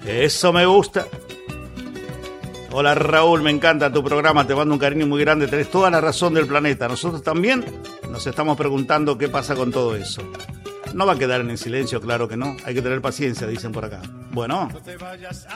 Eso me gusta. Hola Raúl, me encanta tu programa, te mando un cariño muy grande, tenés toda la razón del planeta. Nosotros también nos estamos preguntando qué pasa con todo eso. No va a quedar en el silencio, claro que no. Hay que tener paciencia, dicen por acá. Bueno.